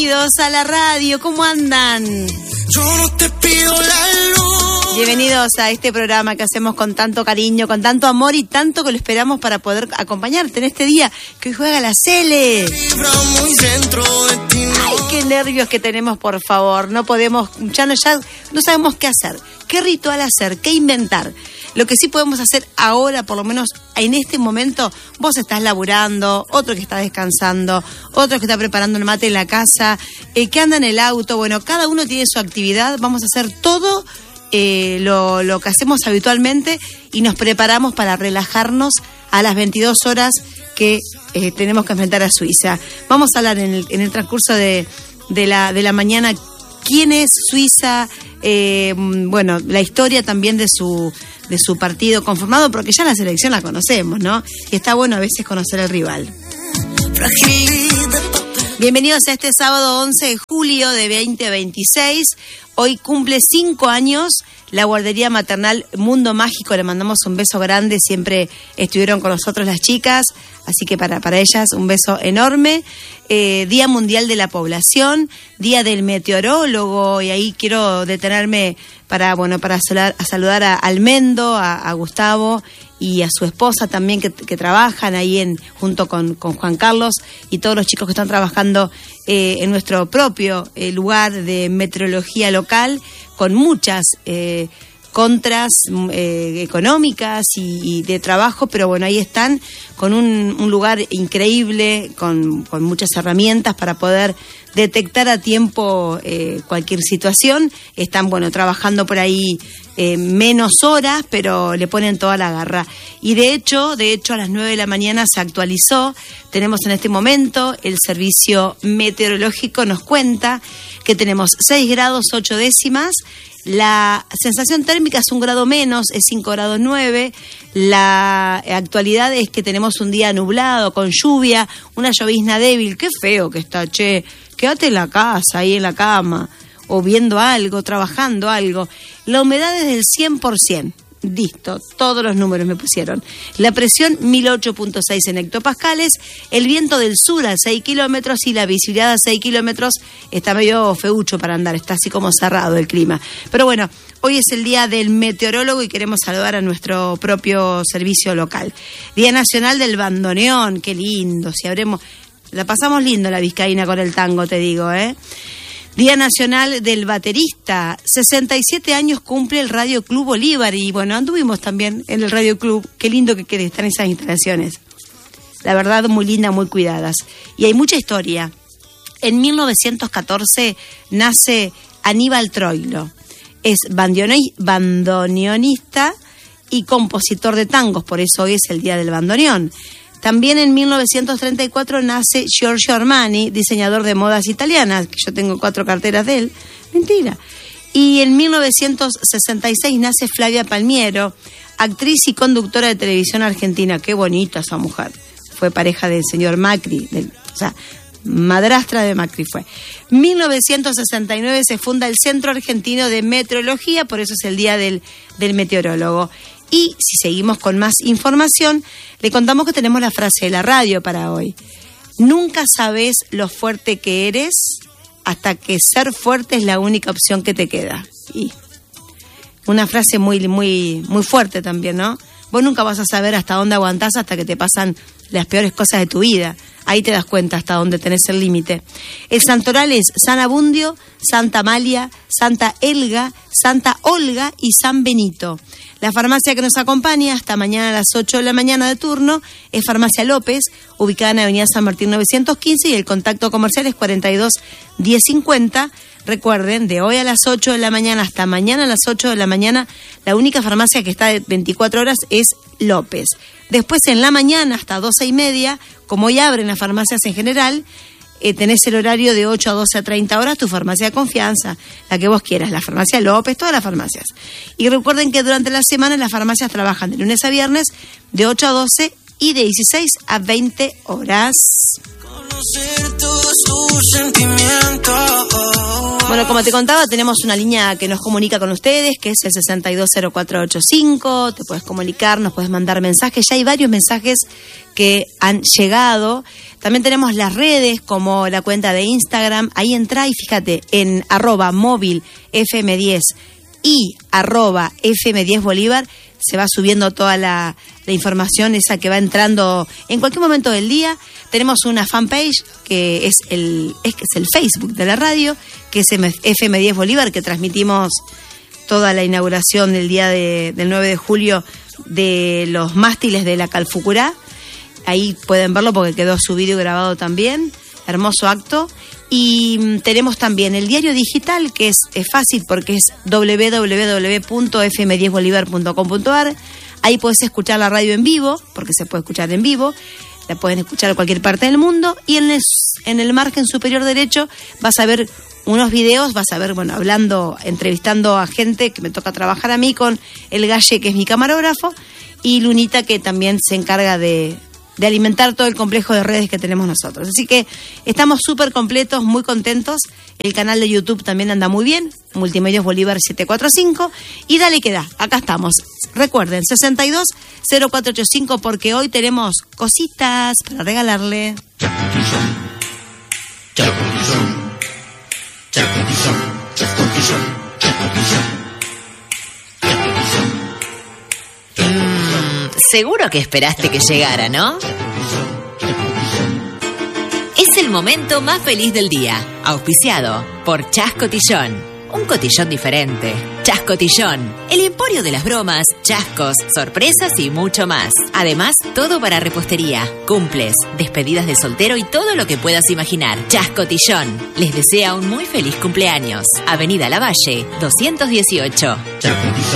bienvenidos a la radio, ¿cómo andan? Yo no te pido la luz. Bienvenidos a este programa que hacemos con tanto cariño, con tanto amor y tanto que lo esperamos para poder acompañarte en este día que hoy juega la Sele. Ay, qué nervios que tenemos, por favor. No podemos, ya no sabemos qué hacer, qué ritual hacer, qué inventar. Lo que sí podemos hacer ahora, por lo menos en este momento, vos estás laburando, otro que está descansando, otro que está preparando el mate en la casa, que anda en el auto. Bueno, cada uno tiene su actividad. Vamos a hacer todo lo que hacemos habitualmente y nos preparamos para relajarnos a las 22 horas que tenemos que enfrentar a Suiza. Vamos a hablar en el transcurso de la mañana quién es Suiza, bueno, la historia también de su partido conformado, porque ya la selección la conocemos, ¿no? Y está bueno a veces conocer al rival. Bienvenidos a este sábado 11 de julio de 2026. Hoy cumple 5 años la guardería maternal Mundo Mágico. Le mandamos un beso grande. Siempre estuvieron con nosotros las chicas. Así que para ellas un beso enorme. Día Mundial de la Población, Día del Meteorólogo. Y ahí quiero detenerme para saludar a Almendo, a Gustavo y a su esposa también que trabajan ahí junto con Juan Carlos y todos los chicos que están trabajando en nuestro propio lugar de meteorología local, con muchas contras económicas y de trabajo, pero bueno, ahí están con un lugar increíble, con muchas herramientas para poder detectar a tiempo cualquier situación. Están, trabajando por ahí menos horas, pero le ponen toda la garra. Y de hecho, a las 9 de la mañana se actualizó. Tenemos en este momento, el servicio meteorológico nos cuenta que tenemos 6 grados 8 décimas. La sensación térmica es 1 grado menos, es 5 grados 9. La actualidad es que tenemos un día nublado, con lluvia, una llovizna débil. Qué feo que está, che. Quédate en la casa, ahí en la cama, o viendo algo, trabajando algo. La humedad es del 100%. Listo, todos los números me pusieron. La presión 1008.6 en hectopascales, el viento del sur a 6 kilómetros y la visibilidad a 6 kilómetros. Está medio feucho para andar, está así como cerrado el clima. Pero bueno, hoy es el día del meteorólogo y queremos saludar a nuestro propio servicio local. Día Nacional del Bandoneón, qué lindo, la pasamos lindo la vizcaína con el tango, te digo, Día Nacional del Baterista. 67 años cumple el Radio Club Bolívar. Y bueno, anduvimos también en el Radio Club. Qué lindo que están esas instalaciones. La verdad, muy lindas, muy cuidadas. Y hay mucha historia. En 1914 nace Aníbal Troilo. Es bandoneonista y compositor de tangos. Por eso hoy es el Día del Bandoneón. También en 1934 nace Giorgio Armani, diseñador de modas italianas, que yo tengo 4 carteras de él. Mentira. Y en 1966 nace Flavia Palmiero, actriz y conductora de televisión argentina. Qué bonita esa mujer. Fue pareja del señor Macri, madrastra de Macri fue. 1969 se funda el Centro Argentino de Meteorología, por eso es el Día del Meteorólogo. Y si seguimos con más información, le contamos que tenemos la frase de la radio para hoy. Nunca sabes lo fuerte que eres hasta que ser fuerte es la única opción que te queda. Y una frase muy, muy, muy fuerte también, ¿no? Vos nunca vas a saber hasta dónde aguantás hasta que te pasan las peores cosas de tu vida. Ahí te das cuenta hasta dónde tenés el límite. El santoral es San Abundio, Santa Amalia, Santa Elga, Santa Olga y San Benito. La farmacia que nos acompaña hasta mañana a las 8 de la mañana de turno es Farmacia López, ubicada en Avenida San Martín 915, y el contacto comercial es 42 1050. Recuerden, de hoy a las 8 de la mañana hasta mañana a las 8 de la mañana, la única farmacia que está de 24 horas es López. Después en la mañana hasta 12:30, como hoy abren las farmacias en general, tenés el horario de 8 a 12 a 30 horas, tu farmacia de confianza, la que vos quieras, la farmacia López, todas las farmacias. Y recuerden que durante la semana las farmacias trabajan de lunes a viernes de 8 a 12 y de 16 a 20 horas. Bueno, como te contaba, tenemos una línea que nos comunica con ustedes, que es el 620485. Te puedes comunicar, nos puedes mandar mensajes. Ya hay varios mensajes que han llegado. También tenemos las redes, como la cuenta de Instagram. Ahí entra y fíjate, en @móvil FM10 y @FM10 Bolívar se va subiendo toda la información esa que va entrando en cualquier momento del día. Tenemos una fanpage que es el Facebook de la radio, que es FM10 Bolívar, que transmitimos toda la inauguración del día del 9 de julio de los mástiles de la Calfucurá. Ahí pueden verlo porque quedó subido y grabado también. Hermoso acto. Y tenemos también el diario digital, que es fácil porque es www.fm10bolivar.com.ar. Ahí podés escuchar la radio en vivo, porque se puede escuchar en vivo. La pueden escuchar en cualquier parte del mundo. Y en el margen superior derecho vas a ver unos videos, vas a ver, entrevistando a gente que me toca trabajar a mí, con el Galle, que es mi camarógrafo, y Lunita, que también se encarga de alimentar todo el complejo de redes que tenemos nosotros. Así que estamos súper completos, muy contentos. El canal de YouTube también anda muy bien, Multimedios Bolívar 745. Y dale que da, acá estamos. Recuerden, 620485, porque hoy tenemos cositas para regalarle. Seguro que esperaste que llegara, ¿no? Es el momento más feliz del día, auspiciado por Chas Cotillón. Un cotillón diferente. Chas Cotillón, el emporio de las bromas, chascos, sorpresas y mucho más. Además, todo para repostería, cumples, despedidas de soltero y todo lo que puedas imaginar. Chas Cotillón les desea un muy feliz cumpleaños. Avenida Lavalle, 218.